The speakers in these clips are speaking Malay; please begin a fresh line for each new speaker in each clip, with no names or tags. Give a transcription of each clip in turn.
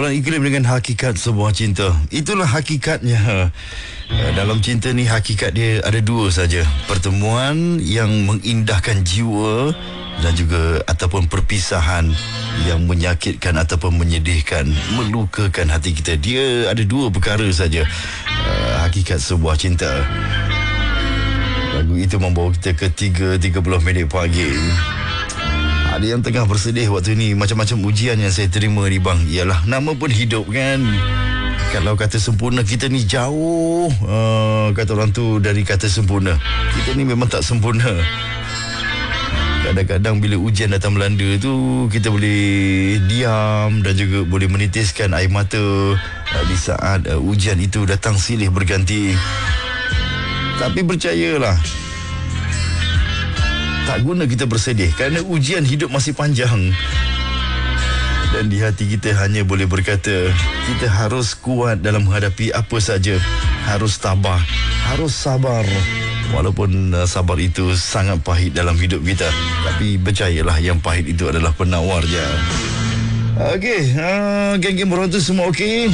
Seorang iklim dengan hakikat sebuah cinta. Itulah hakikatnya. Dalam cinta ni hakikat dia ada dua saja. Pertemuan yang mengindahkan jiwa dan juga ataupun perpisahan yang menyakitkan ataupun menyedihkan, melukakan hati kita. Dia ada dua perkara saja. Hakikat sebuah cinta. Lagu itu membawa kita ke 3.30 pagi. Ada yang tengah bersedih waktu ni. Macam-macam ujian yang saya terima ni bang. Ialah nama pun hidup kan. Kalau kata sempurna, kita ni jauh kata orang tu dari kata sempurna. Kita ni memang tak sempurna. Kadang-kadang bila ujian datang melanda tu, kita boleh diam dan juga boleh menitiskan air mata di saat ujian itu datang silih berganti. Tapi percayalah, tak guna kita bersedih kerana ujian hidup masih panjang. Dan di hati kita hanya boleh berkata, kita harus kuat dalam menghadapi apa saja. Harus tabah, harus sabar. Walaupun sabar itu sangat pahit dalam hidup kita, tapi percayalah yang pahit itu adalah penawarnya. Okey, geng-geng berontu semua okey?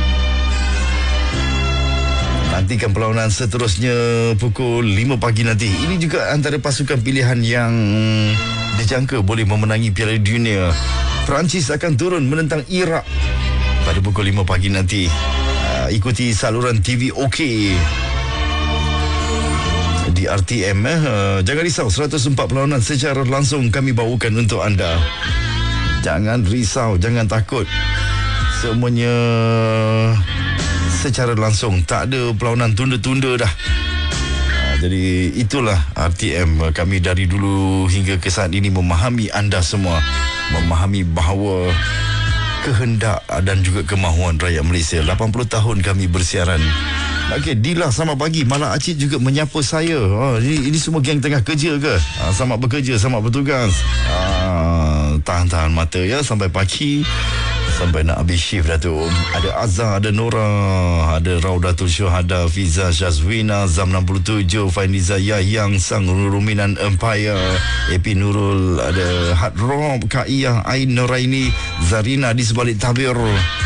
Nantikan perlawanan seterusnya pukul 5 pagi nanti. Ini juga antara pasukan pilihan yang dijangka boleh memenangi Piala Dunia. Perancis akan turun menentang Iraq pada pukul 5 pagi nanti. Ikuti saluran TV OK di RTM. Jangan risau, 104 perlawanan secara langsung kami bawakan untuk anda. Jangan risau, jangan takut. Semuanya secara langsung, tak ada perlawanan tunda-tunda dah. Jadi itulah RTM. Kami dari dulu hingga ke saat ini memahami anda semua, memahami bahawa kehendak dan juga kemahuan rakyat Malaysia. 80 tahun kami bersiaran. Okey, Dila selamat pagi. Malah Acik juga menyapa saya. Ini semua geng tengah kerja ke? Selamat bekerja, selamat bertugas. Tahan-tahan mata ya sampai pagi, sampai nak habis shift dah tu. Ada Azhar, ada Nora, ada Raudatul Syuhada, Fiza Syazwina, Zam 67, Fainiza Yahyang, Sang Ruminan Empire, AP Nurul, ada Hard Rob, Kaiyah, Ain Noraini, Zarina di sebalik tabir.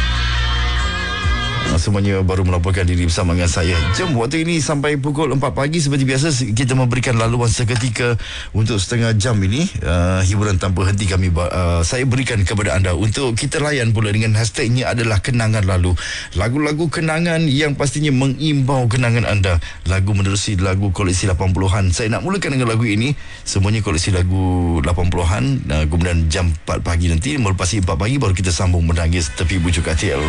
Semuanya baru melaporkan diri bersama dengan saya. Jom waktu ini sampai pukul 4 pagi seperti biasa kita memberikan laluan seketika untuk setengah jam ini. Hiburan tanpa henti saya berikan kepada anda untuk kita layan pula dengan hashtagnya adalah kenangan lalu. Lagu-lagu kenangan yang pastinya mengimbau kenangan anda. Lagu menerusi lagu koleksi 80-an. Saya nak mulakan dengan lagu ini. Semuanya koleksi lagu 80-an. Kemudian jam 4 pagi nanti, melepasi 4 pagi baru kita sambung menangis tepi bujuk katil.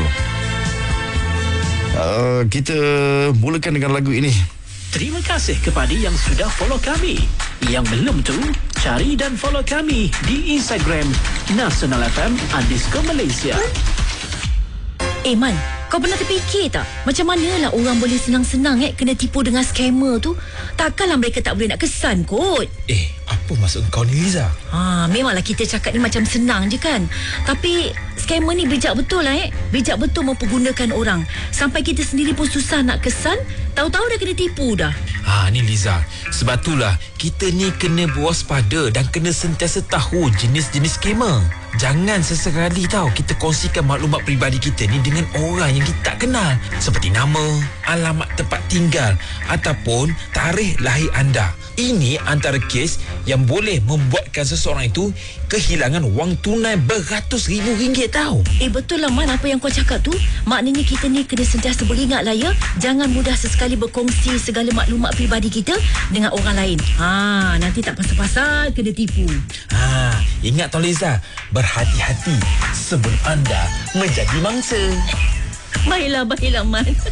Kita mulakan dengan lagu ini.
Terima kasih kepada yang sudah follow kami. Yang belum tu, cari dan follow kami di Instagram Nasional FM_Malaysia.
Man, kau pernah terfikir tak macam manalah orang boleh senang-senang kena tipu dengan scammer tu? Takkanlah mereka tak boleh nak kesan kot.
Apa maksud kau ni, Liza?
Memanglah kita cakap ni macam senang je kan. Tapi scammer ni bijak betul lah Bijak betul mempergunakan orang. Sampai kita sendiri pun susah nak kesan, tahu-tahu dah kena tipu dah.
Ni Liza, sebab itulah kita ni kena berwaspada dan kena sentiasa tahu jenis-jenis scammer. Jangan sesekali kita kongsikan maklumat peribadi kita ni dengan orang yang kita tak kenal, seperti nama, alamat tempat tinggal ataupun tarikh lahir anda. Ini antara kes yang boleh membuatkan seseorang itu kehilangan wang tunai beratus ribu ringgit tau.
Betul lah Man, apa yang kau cakap tu. Maknanya kita ni kena sentiasa beringat lah ya. Jangan mudah sesekali berkongsi segala maklumat peribadi kita dengan orang lain. Nanti tak pasal-pasal kena tipu.
Ingat tau Liza, berhati-hati sebelum anda menjadi mangsa.
Baiklah Man.